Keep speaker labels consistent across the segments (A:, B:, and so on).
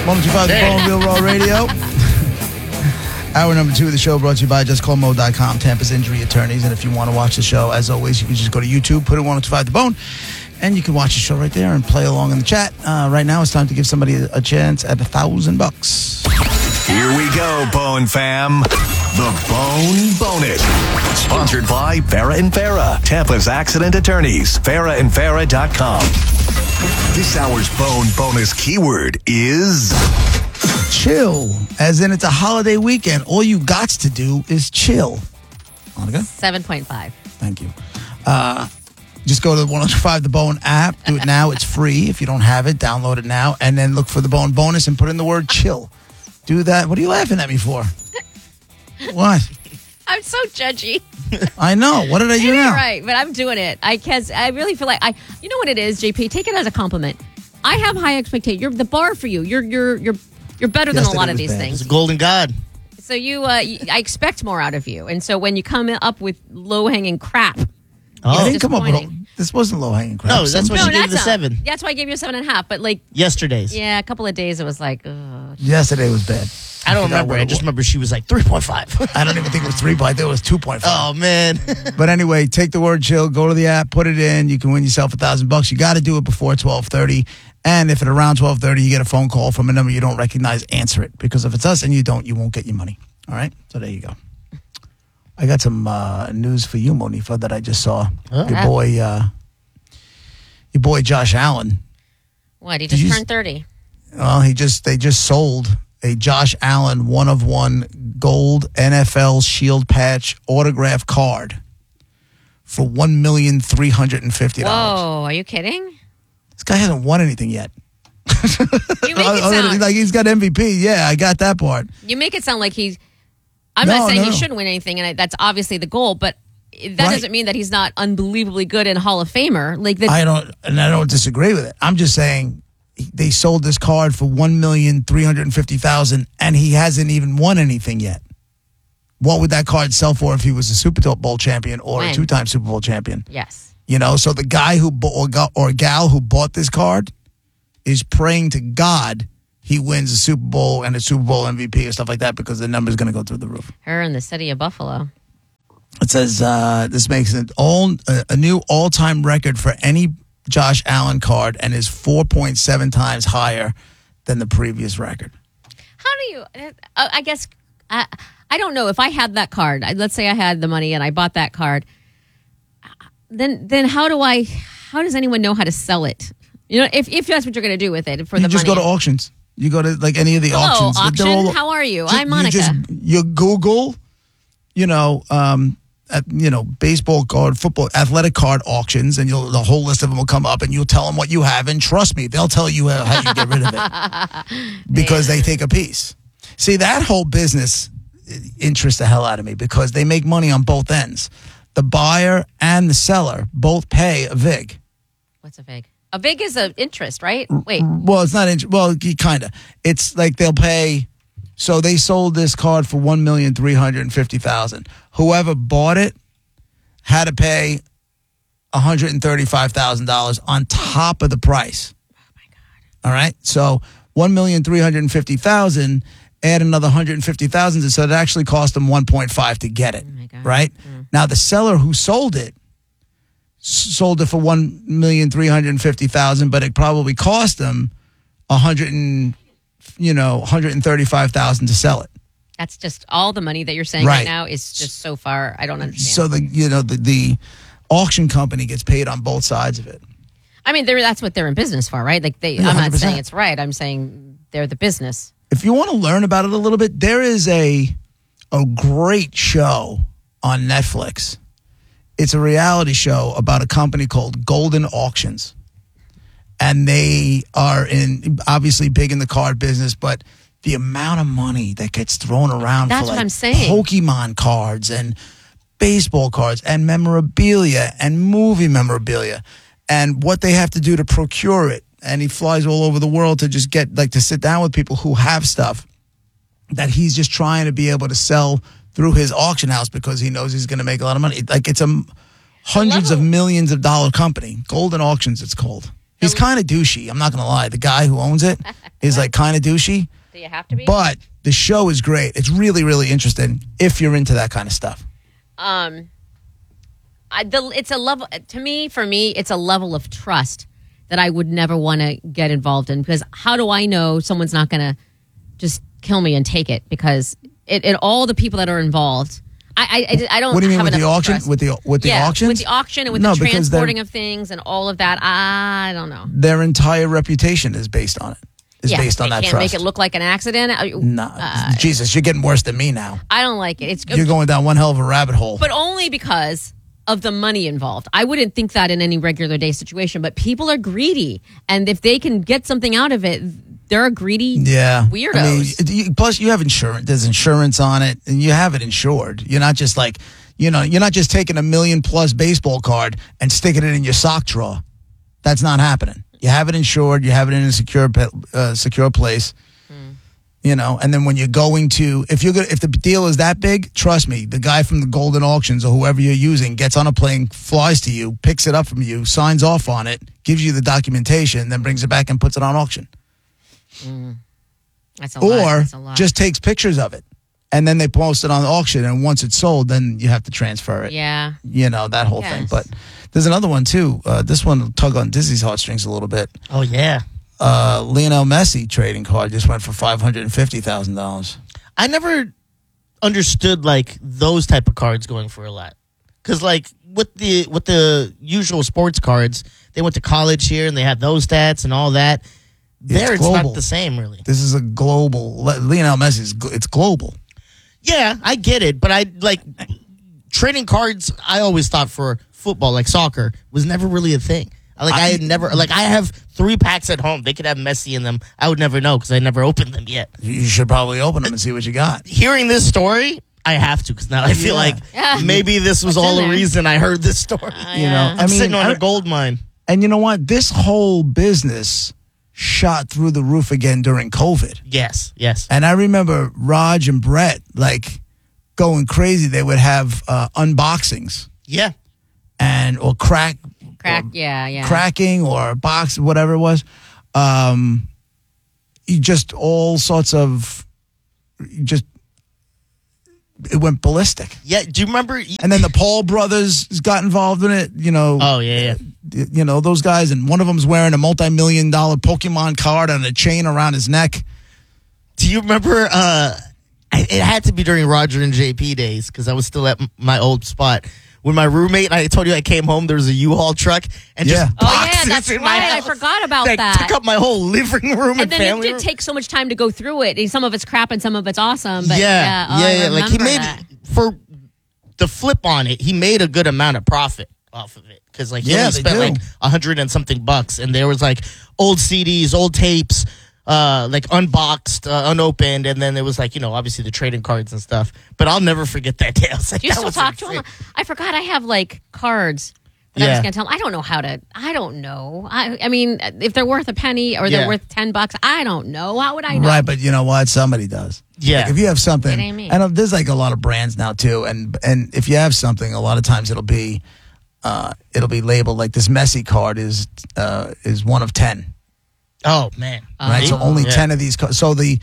A: 1025 The Bone, Real Raw Radio. Hour number 2 of the show brought to you by JustCallMo.com, Tampa's injury attorneys. And if you want to watch the show, as always, you can just go to YouTube, put in 1025 The Bone, and you can watch the show right there and play along in the chat. Right now, it's time to give somebody a chance at $1,000.
B: Here we go, Bone fam. The Bone Bonus. Sponsored by Farah and Farah, Tampa's accident attorneys. FarahandFarah.com. This hour's Bone Bonus keyword is
A: chill. As in, it's a holiday weekend. All you gots to do is chill. Monica?
C: 7.5.
A: Thank you. Just go to the 1025 The Bone app. Do it now. It's free. If you don't have it, download it now. And then look for the Bone Bonus and put in the word chill. Do that. What are you laughing at me for? What?
C: I'm so judgy.
A: I know. What did I do now?
C: Right, but I'm doing it. I really feel like you know what it is, JP? Take it as a compliment. I have high expectations. You're the bar for you. You're better than a lot of these things.
D: It's a golden god.
C: So I expect more out of you. And so when you come up with low-hanging crap,
A: I didn't come up with this wasn't low-hanging crap.
D: No, that's why she gave you the 7.
C: That's why I gave you a 7.5. But like
D: yesterday's.
C: Yeah, a couple of days it was like, ugh.
A: Yesterday was bad.
D: I don't remember. I just remember she was like 3.5.
A: I don't even think it was 3, but I think it was 2.5.
D: Oh, man.
A: But anyway, take the word chill, go to the app, put it in. You can win yourself $1,000. You got to do it before 12:30. And if at around 12:30 you get a phone call from a number you don't recognize, answer it. Because if it's us and you don't, you won't get your money. All right? So there you go. I got some news for you, Monifa, that I just saw. Your boy Josh Allen.
C: What? He just turned 30.
A: Well, they just sold a Josh Allen 1-of-1 gold NFL Shield patch autograph card for $1,350,000.
C: Whoa, are you kidding?
A: This guy hasn't won anything yet.
C: You make it sound
A: like he's got MVP. Yeah, I got that part.
C: You make it sound like I'm not saying he shouldn't win anything, and that's obviously the goal, but that doesn't mean that he's not unbelievably good and Hall of Famer. I don't disagree with it. I'm just saying they sold this card for $1,350,000, and he hasn't even won anything yet. What would that card sell for if he was a Super Bowl champion or a 2-time Super Bowl champion? Yes.
A: You know, so the guy or gal who bought this card is praying to God he wins a Super Bowl and a Super Bowl MVP or stuff like that because the number's going to go through the roof.
C: Her in the city of Buffalo.
A: It says this makes it a new all-time record for any Josh Allen card and is 4.7 times higher than the previous record.
C: How do you? I guess I don't know if I had that card. Let's say I had the money and I bought that card. Then how does anyone know how to sell it? You know, if that's what you're going to do with it for the money.
A: You just go to auctions. You go to like any of the auctions.
C: Auction? How are you? I'm Monica.
A: You Google, baseball card, football, athletic card auctions, and the whole list of them will come up, and you'll tell them what you have, and trust me, they'll tell you how you get rid of it because they take a piece. See, that whole business interests the hell out of me because they make money on both ends. The buyer and the seller both pay a VIG.
C: What's a VIG? A VIG is an interest, right? Wait.
A: Well, it's not interest. Well, kind of. It's like they'll pay. So they sold this card for $1,350,000. Whoever bought it had to pay $135,000 on top of the price.
C: Oh my God!
A: All right, so $1,350,000. Add another $150,000, so it actually cost them $1.5 to get it. Oh my God. Right now, the seller who sold it for $1,350,000, but it probably cost them $135,000 to sell it.
C: That's just all the money that you're saying right now is just so far. I don't understand.
A: So the auction company gets paid on both sides of it.
C: I mean, that's what they're in business for, right? Like I'm not saying it's right. I'm saying they're the business.
A: If you want to learn about it a little bit, there is a great show on Netflix. It's a reality show about a company called Golden Auctions. And they are obviously big in the card business, but the amount of money that gets thrown around
C: for
A: what
C: I'm saying.
A: Pokemon cards and baseball cards and memorabilia and movie memorabilia and what they have to do to procure it. And he flies all over the world to just to sit down with people who have stuff that he's just trying to be able to sell through his auction house because he knows he's going to make a lot of money. Like it's a hundreds of millions of dollar company. Golden Auctions, it's called. He's kind of douchey. I'm not going to lie. The guy who owns it is like kind of douchey.
C: Do you have to be?
A: But the show is great. It's really, really interesting if you're into that kind of stuff.
C: It's a level, for me, it's a level of trust that I would never want to get involved in, because how do I know someone's not going to just kill me and take it? Because all the people that are involved, I don't.
A: What do you mean
C: have
A: with the auction?
C: Trust.
A: With the auction?
C: With the auction and with the transporting of things and all of that. I don't know.
A: Their entire reputation is based on it. Based on that
C: trust. They can't make it look like an accident.
A: No, Jesus, you're getting worse than me now.
C: I don't like it.
A: You're going down one hell of a rabbit hole.
C: But only because of the money involved. I wouldn't think that in any regular day situation, but people are greedy. And if they can get something out of it, they're greedy weirdos.
A: I mean, plus, you have insurance. There's insurance on it, and you have it insured. You're not just like, you're not just taking $1 million+ baseball card and sticking it in your sock drawer. That's not happening. You have it insured. You have it in a secure place. And then when you're going to, if the deal is that big, trust me, the guy from the Golden Auctions or whoever you're using gets on a plane, flies to you, picks it up from you, signs off on it, gives you the documentation, then brings it back and puts it on auction.
C: That's a lot. That's a lot.
A: Just takes pictures of it, and then they post it on the auction, and once it's sold, then you have to transfer it.
C: Yeah.
A: That whole thing. But there's another one, too. This one will tug on Disney's heartstrings a little bit.
D: Oh, yeah.
A: Lionel Messi trading card just went for $550,000.
D: I never understood like those type of cards going for a lot, because like with the usual sports cards, they went to college here and they had those stats and all that. It's not the same, really.
A: This is a global. Lionel Messi it's global.
D: Yeah, I get it, but I like trading cards. I always thought for football, like soccer, was never really a thing. I have 3 packs at home. They could have Messi in them. I would never know because I never opened them yet.
A: You should probably open them and see what you got.
D: Hearing this story, I have to, because now I feel like maybe this was all the reason I heard this story. I'm sitting on a gold mine.
A: And you know what? This whole business shot through the roof again during COVID.
D: Yes.
A: And I remember Raj and Brett going crazy. They would have unboxings.
D: Yeah.
A: Or cracking or box, whatever it was. Just all sorts of, it went ballistic.
D: Yeah, do you remember?
A: And then the Paul brothers got involved in it,
D: Oh, yeah.
A: Those guys, and one of them's wearing a multi-million-dollar Pokemon card on a chain around his neck.
D: Do you remember, it had to be during Roger and JP days, because I was still at my old spot. When my roommate, I told you I came home, there was a U-Haul truck and just boxes
C: that's
D: in my house.
C: I forgot about that.
D: Took up my whole living room and family room.
C: And then it did take so much time to go through it. Some of it's crap and some of it's awesome. But
D: yeah. Like he made for the flip on it. He made a good amount of profit off of it, because he only spent like $100 and something, and there was like old CDs, old tapes. Unboxed, unopened, and then there was obviously the trading cards and stuff. But I'll never forget that day. I was like,
C: do you still talk to him? I forgot I have cards that I was going to tell him. I don't know how to. I don't know. I mean, if they're worth a penny or they're worth $10, I don't know. How would I know?
A: Right, but you know what? Somebody does.
D: Yeah.
A: If you have something,
C: and
A: there's a lot of brands now too, and if you have something, a lot of times it'll be labeled like this Messi card is 1 of 10.
D: Oh man!
A: Right, so only 10 of these. So the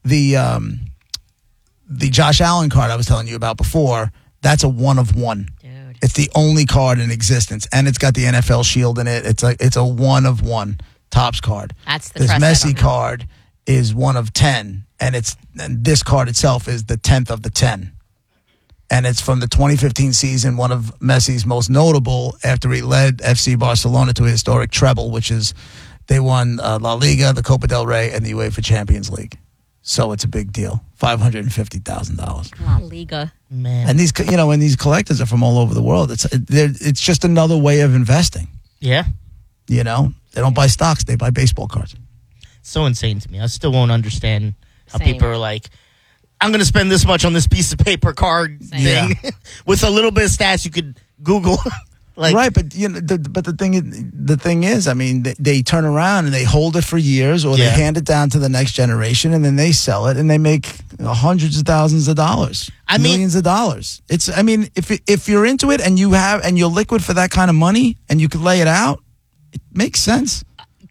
A: Josh Allen card I was telling you about before, that's a 1 of 1.
C: Dude.
A: It's the only card in existence, and it's got the NFL shield in it. It's a 1 of 1 Topps card.
C: That's the
A: this Messi card is 1 of 10, and this card itself is the 10th of the 10. And it's from the 2015 season, one of Messi's most notable after he led FC Barcelona to a historic treble, which is they won La Liga, the Copa del Rey, and the UEFA Champions League. So it's a big deal. $550,000.
C: La Liga,
D: man.
A: And these, and these collectors are from all over the world. It's just another way of investing.
D: Yeah.
A: They don't buy stocks; they buy baseball cards.
D: So insane to me. I still won't understand how people are like, I'm going to spend this much on this piece of paper card thing with a little bit of stats you could Google.
A: Right, but the thing is, I mean, they turn around and they hold it for years, or they hand it down to the next generation, and then they sell it and they make hundreds of thousands of dollars, millions of dollars. If you're into it and you're liquid for that kind of money and you could lay it out, it makes sense.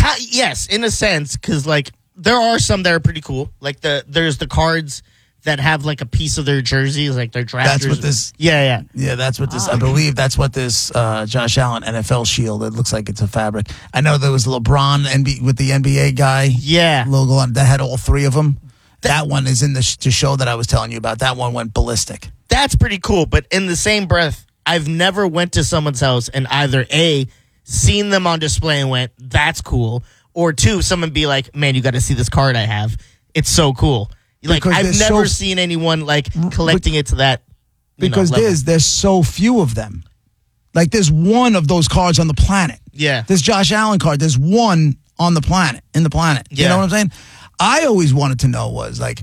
D: Yes, in a sense, because like there are some that are pretty cool. Like there's the cards that have like a piece of their jerseys, like their draft.
A: That's what this.
D: Yeah.
A: That's what this. I believe that's what this Josh Allen NFL shield. It looks like it's a fabric. I know there was LeBron with the NBA guy. Logo on that had all three of them. That one is in the show that I was telling you about. That one went ballistic.
D: That's pretty cool. But in the same breath, I've never went to someone's house and either A, seen them on display and went, that's cool, or 2, someone be like, man, you got to see this card I have. It's so cool. Like I've never seen anyone like collecting it to that.
A: Because there's so few of them. Like there's one of those cards on the planet.
D: Yeah.
A: This Josh Allen card, there's one on the planet, in the planet. You know what I'm saying? I always wanted to know was like,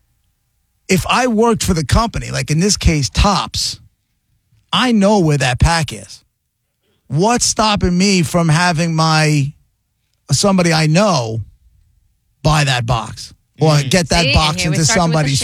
A: if I worked for the company, like in this case, Topps, I know where that pack is. What's stopping me from having somebody I know buy that box? Or get that box into somebody's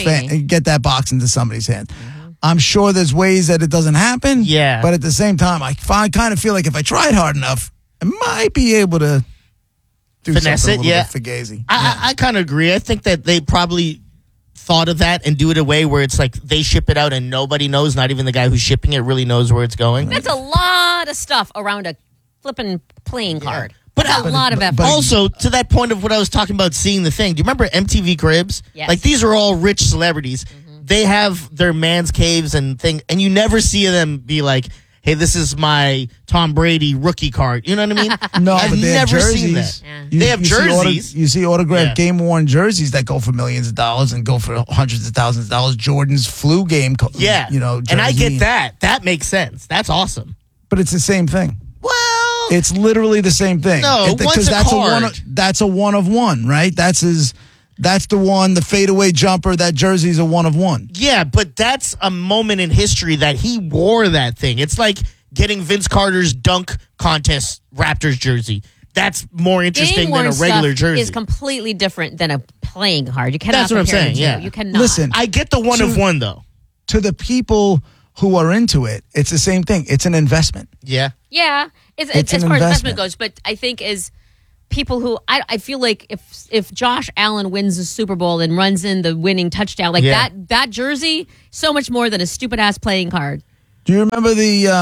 A: hand. Mm-hmm. I'm sure there's ways that it doesn't happen.
D: Yeah.
A: But at the same time, I kind of feel like if I tried hard enough, I might be able to do
D: finesse
A: something
D: it.
A: a little bit fugazi.
D: I kind of agree. I think that they probably thought of that and do it a way where it's like they ship it out and nobody knows, not even the guy who's shipping it really knows where it's going.
C: That's a lot of stuff around a flipping playing card. But a lot of effort.
D: Also, to that point of what I was talking about, seeing the thing. Do you remember MTV Cribs?
C: Yes.
D: Like these are all rich celebrities. Mm-hmm. They have their man's caves and and you never see them be like, "Hey, this is my Tom Brady rookie card." You know what I mean?
A: No,
D: I've
A: but they
D: never
A: have
D: seen
A: jerseys.
D: that. They have jerseys.
A: You see autographed game-worn jerseys that go for millions of dollars and go for hundreds of thousands of dollars. Jordan's flu game, jersey.
D: And I get that. That makes sense. That's awesome.
A: But it's the same thing.
D: Well,
A: it's literally the same thing.
D: No,
A: because that's a one of one, right? That's the one, the fadeaway jumper. That jersey's a one of one.
D: Yeah, but that's a moment in history that he wore that thing. It's like getting Vince Carter's dunk contest Raptors jersey. That's more interesting than a regular jersey.
C: Is completely different than a playing card. You cannot.
D: That's what I'm saying. Yeah,
C: you cannot.
A: Listen,
D: I get the one of one though.
A: To the people who are into it, it's the same thing. It's an investment.
C: Yeah. It's as far as investment goes, but I think as people who I feel like if Josh Allen wins the Super Bowl and runs in the winning touchdown, like that jersey, so much more than a stupid ass playing card.
A: Do you remember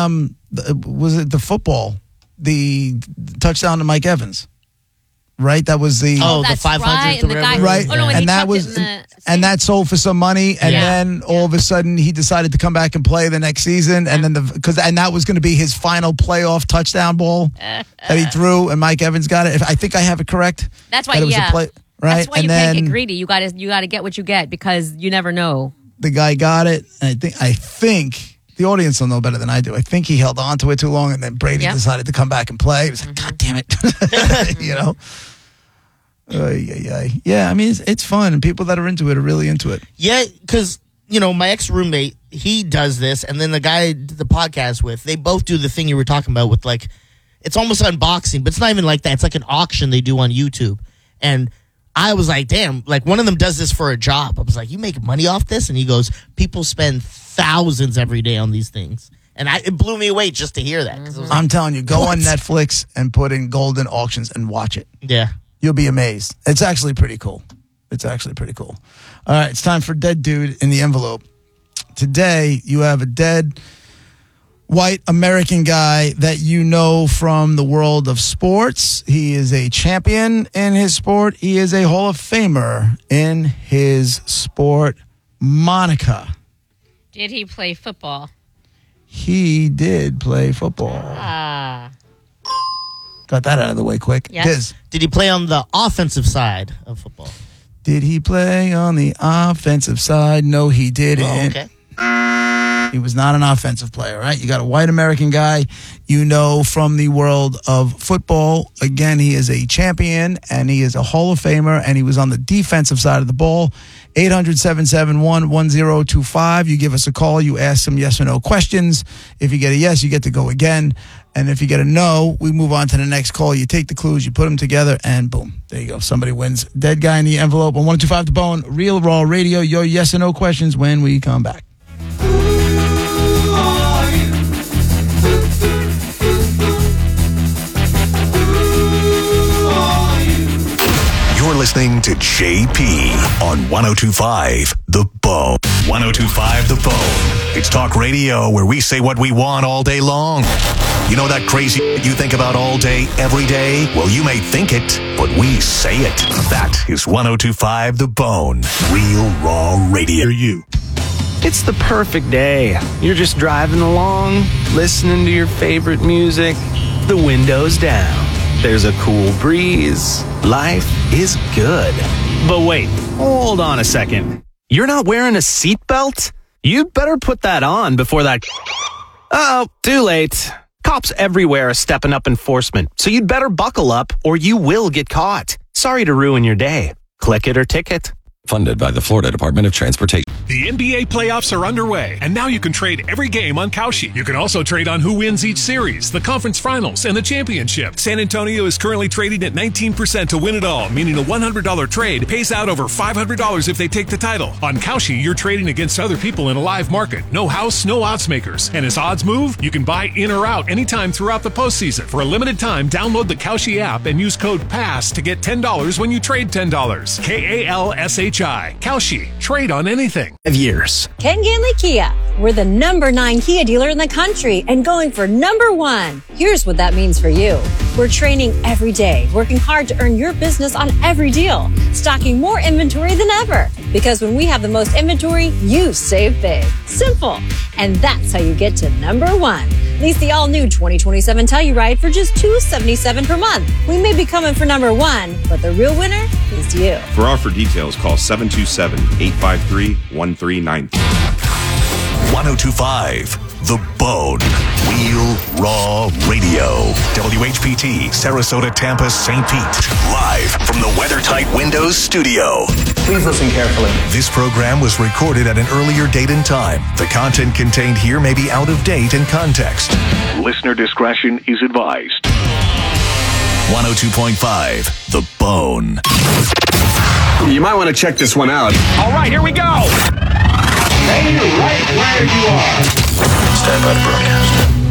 A: the football, the touchdown to Mike Evans? Right, that was the
D: 500th
A: right, and that was and that sold for some money, and then all of a sudden he decided to come back and play the next season, and then and that was going to be his final playoff touchdown ball that he threw, and Mike Evans got it. I think I have it correct.
C: That's why,
A: right?
C: That's why you can't get greedy. You got to get what you get because you never know.
A: The guy got it, and I think. The audience will know better than I do. I think he held on to it too long, and then Brady decided to come back and play. He was like, God damn it. You know? Yeah, I mean, it's fun, and people that are into it are really into it.
D: Yeah, because, my ex-roommate, he does this, and then the guy I did the podcast with, they both do the thing you were talking about with, like, it's almost unboxing, but it's not even like that. It's like an auction they do on YouTube. And I was like, damn, like, one of them does this for a job. I was like, you make money off this? And he goes, people spend thousands every day on these things. And it blew me away just to hear that.
A: Like, I'm telling you, go on Netflix and put in Golden Auctions and watch it.
D: Yeah.
A: You'll be amazed. It's actually pretty cool. All right, it's time for Dead Dude in the Envelope. Today, you have a dead white American guy that you know from the world of sports. He is a champion in his sport. He is a Hall of Famer in his sport. Monica.
C: Did he play football?
A: He did play football. Got that out of the way quick.
C: Yes.
A: Diz.
D: Did he play on the offensive side of football?
A: Did he play on the offensive side? No, he didn't.
D: Oh, okay.
A: He was not an offensive player, right? You got a white American guy you know from the world of football. Again, he is a champion, and he is a Hall of Famer, and he was on the defensive side of the ball. 800-771-1025. You give us a call. You ask some yes or no questions. If you get a yes, you get to go again. And if you get a no, we move on to the next call. You take the clues, you put them together, and boom, there you go. Somebody wins. Dead Guy in the Envelope on 102.5 The Bone. Real Raw Radio. Your yes or no questions when we come back.
B: listening to JP on 102.5 The Bone. 102.5 The Bone. It's talk radio where we say what we want all day long. You know that crazy you think about all day, every day? Well, you may think it, but we say it. That is 102.5 The Bone. Real raw radio. You.
E: It's the perfect day. You're just driving along, listening to your favorite music, the windows down. There's a cool breeze. Life is good. But wait, hold on a second. You're not wearing a seatbelt? You'd better put that on before that... Uh-oh, too late. Cops everywhere are stepping up enforcement, so you'd better buckle up or you will get caught. Sorry to ruin your day. Click it or ticket.
F: Funded by the Florida Department of Transportation.
G: The NBA playoffs are underway, and now you can trade every game on Kalshi. You can also trade on who wins each series, the conference finals, and the championship. San Antonio is currently trading at 19% to win it all, meaning a $100 trade pays out over $500 if they take the title. On Kalshi, you're trading against other people in a live market. No house, no odds makers. And as odds move, you can buy in or out anytime throughout the postseason. For a limited time, download the Kalshi app and use code PASS to get $10 when you trade $10. KALSHI. Kalshi. Trade on anything.
E: 5 years.
H: Ken Ganley Kia. We're the #9 Kia dealer in the country and going for #1. Here's what that means for you. We're training every day, working hard to earn your business on every deal, stocking more inventory than ever. Because when we have the most inventory, you save big. Simple. And that's how you get to #1. Lease the all-new 2027 Telluride for just $277 per month. We may be coming for #1, but the real winner is you.
I: For offer details, call 727-853-1393.
B: 102.5 The Bone. Real Raw Radio. WHPT, Sarasota, Tampa, St. Pete. Live from the WeatherTight Windows studio.
J: Please listen carefully.
B: This program was recorded at an earlier date and time. The content contained here may be out of date in context. Listener discretion is advised. 102.5 The Bone.
J: You might want to check this one out.
E: All right, here we go.
J: Stay right where you are.
B: Stand by to broadcast.